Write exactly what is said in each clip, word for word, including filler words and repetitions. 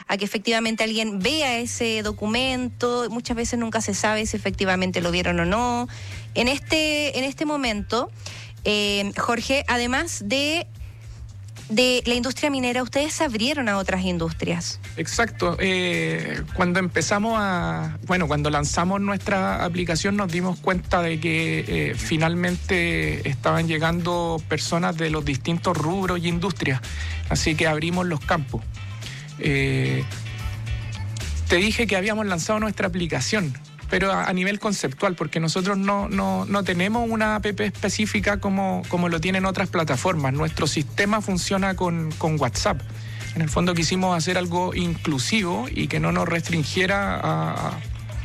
a que efectivamente alguien vea ese documento. Muchas veces nunca se sabe si efectivamente lo vieron o no. En este, en este momento, eh, Jorge, además de de la industria minera, ustedes se abrieron a otras industrias. Exacto. Eh, cuando empezamos a... Bueno, cuando lanzamos nuestra aplicación nos dimos cuenta de que eh, finalmente estaban llegando personas de los distintos rubros y industrias. Así que abrimos los campos. Eh, te dije que habíamos lanzado nuestra aplicación, pero a, a nivel conceptual, porque nosotros no, no, no tenemos una app específica como, como lo tienen otras plataformas. Nuestro sistema funciona con, con WhatsApp. En el fondo quisimos hacer algo inclusivo y que no nos restringiera a,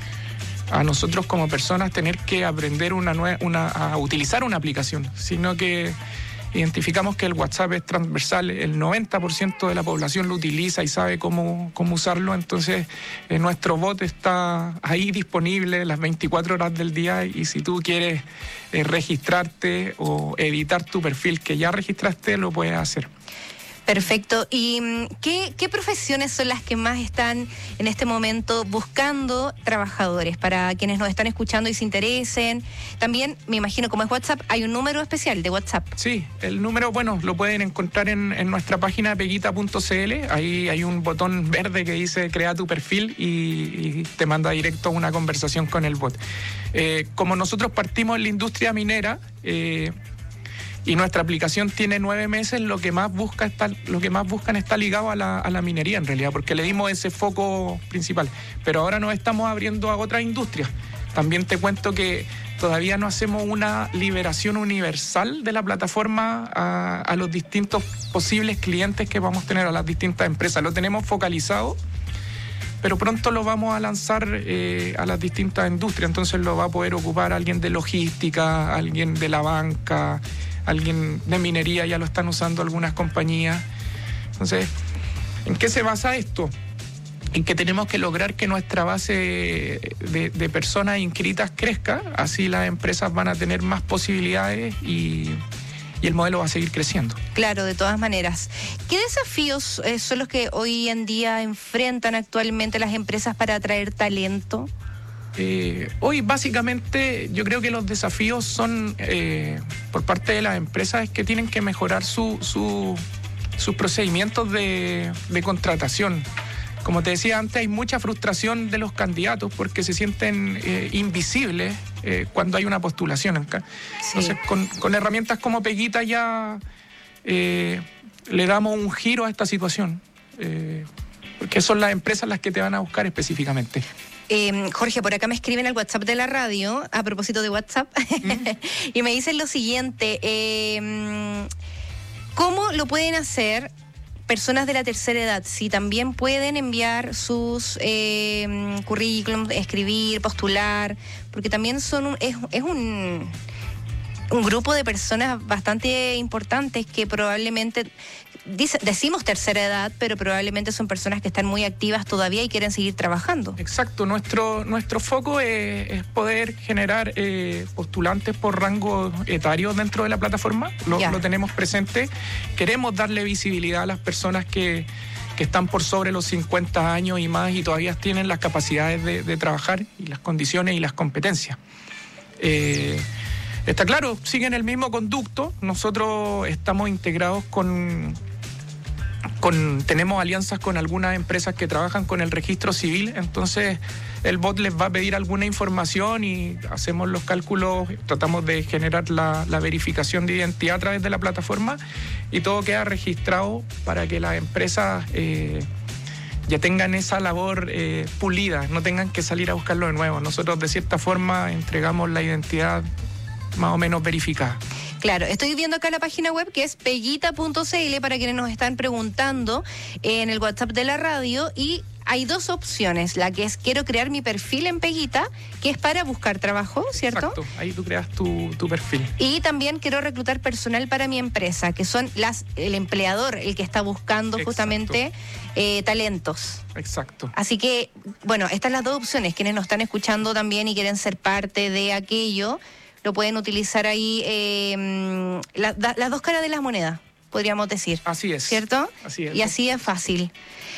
a nosotros como personas tener que aprender una, nue- una, a utilizar una aplicación, sino que identificamos que el WhatsApp es transversal, el noventa por ciento de la población lo utiliza y sabe cómo, cómo usarlo, entonces eh, nuestro bot está ahí disponible las veinticuatro horas del día y si tú quieres eh, registrarte o editar tu perfil que ya registraste, lo puedes hacer. Perfecto. ¿Y qué, qué profesiones son las que más están en este momento buscando trabajadores? Para quienes nos están escuchando y se interesen. También, me imagino, como es WhatsApp, hay un número especial de WhatsApp. Sí, el número, bueno, lo pueden encontrar en, en nuestra página peguita punto c l. Ahí hay un botón verde que dice crea tu perfil y, y te manda directo a una conversación con el bot. Eh, como nosotros partimos en la industria minera, eh, y nuestra aplicación tiene nueve meses, lo que más busca está, lo que más buscan está ligado a la, a la minería en realidad, porque le dimos ese foco principal. Pero ahora nos estamos abriendo a otras industrias. También te cuento que todavía no hacemos una liberación universal de la plataforma a, a los distintos posibles clientes que vamos a tener, a las distintas empresas. Lo tenemos focalizado, pero pronto lo vamos a lanzar eh, a las distintas industrias. Entonces lo va a poder ocupar alguien de logística, alguien de la banca, alguien de minería, ya lo están usando algunas compañías. Entonces, ¿en qué se basa esto? En que tenemos que lograr que nuestra base de, de personas inscritas crezca, así las empresas van a tener más posibilidades y, y el modelo va a seguir creciendo. Claro, de todas maneras. ¿Qué desafíos eh, son los que hoy en día enfrentan actualmente las empresas para atraer talento? Eh, hoy básicamente yo creo que los desafíos son eh, por parte de las empresas es que tienen que mejorar su, su, sus procedimientos de, de contratación. Como te decía antes, hay mucha frustración de los candidatos porque se sienten eh, invisibles eh, cuando hay una postulación acá. Sí. Entonces con, con herramientas como Peguita ya eh, le damos un giro a esta situación, eh, porque son las empresas las que te van a buscar específicamente. Eh, Jorge, por acá me escriben al WhatsApp de la radio, a propósito de WhatsApp, ¿Mm? y me dicen lo siguiente, eh, ¿cómo lo pueden hacer personas de la tercera edad? Si también pueden enviar sus eh, currículums, escribir, postular, porque también son un, es, es un... un grupo de personas bastante importantes que probablemente, dice, decimos tercera edad, pero probablemente son personas que están muy activas todavía y quieren seguir trabajando. Exacto, nuestro, nuestro foco es, es poder generar eh, postulantes por rango etario dentro de la plataforma, lo, lo tenemos presente. Queremos darle visibilidad a las personas que, que están por sobre los cincuenta años y más y todavía tienen las capacidades de, de trabajar y las condiciones y las competencias. Eh, Está claro, siguen el mismo conducto. Nosotros estamos integrados con, con... Tenemos alianzas con algunas empresas que trabajan con el registro civil. Entonces, el bot les va a pedir alguna información y hacemos los cálculos, tratamos de generar la, la verificación de identidad a través de la plataforma y todo queda registrado para que las empresas eh, ya tengan esa labor eh, pulida, no tengan que salir a buscarlo de nuevo. Nosotros, de cierta forma, entregamos la identidad más o menos verificada. Claro, estoy viendo acá la página web que es peguita punto c l para quienes nos están preguntando eh, en el WhatsApp de la radio y hay dos opciones, la que es quiero crear mi perfil en Peguita, que es para buscar trabajo, ¿cierto? Exacto, ahí tú creas tu, tu perfil. Y también quiero reclutar personal para mi empresa, que son las el empleador, el que está buscando Exacto. justamente eh, talentos. Exacto. Así que, bueno, estas son las dos opciones, quienes nos están escuchando también y quieren ser parte de aquello, lo pueden utilizar ahí, eh, la, da, las dos caras de las monedas, podríamos decir. Así es. ¿Cierto? Así es. Y así es fácil.